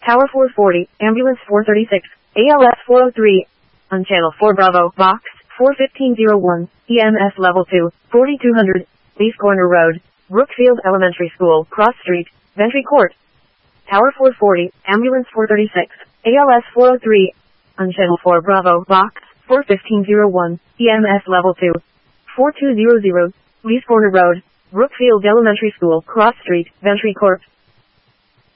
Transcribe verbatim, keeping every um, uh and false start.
Tower four forty, Ambulance four thirty-six, A L S four oh three, on Channel four Bravo, Box four fifteen oh one, E M S Level two, forty-two hundred, Leaf Corner Road, Brookfield Elementary School, Cross Street, Ventry Court. Tower four forty, Ambulance four thirty-six, A L S four oh three, on Channel four Bravo, Box four fifteen oh one, E M S Level two, forty-two hundred, Leaf Corner Road, Brookfield Elementary School, Cross Street, Ventry Court.